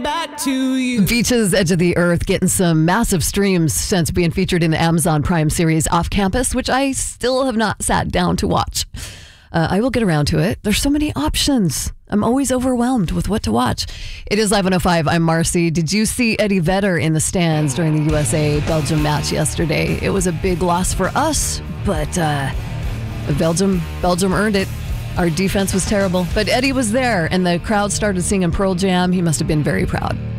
back to you. Beaches, Edge of the Earth, getting some massive streams since being featured in the Amazon Prime series Off Campus, which I still have not sat down to watch. I will get around to it. There's so many options. I'm always overwhelmed with what to watch. It is Live 105. I'm Marcy. Did you see Eddie Vedder in the stands during the USA-Belgium match yesterday? It was a big loss for us, but Belgium earned it. Our defense was terrible, but Eddie was there, and the crowd started singing Pearl Jam. He must have been very proud.